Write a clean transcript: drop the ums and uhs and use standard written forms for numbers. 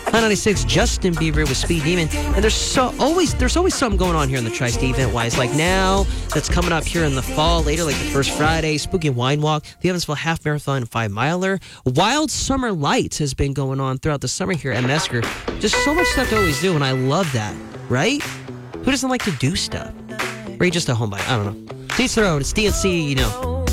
High 96, Justin Bieber with Speed Demon. And there's always something going on here in the Tri-State event-wise. Like now, that's coming up here in the fall, later, like the first Friday, Spooky Wine Walk, the Evansville Half Marathon and 5 Miler. Wild Summer Lights has been going on throughout the summer here at Mesker. Just so much stuff to always do, and I love that, right? Who doesn't like to do stuff? Or are you just a homebody? I don't know. To each their own. It's DNC,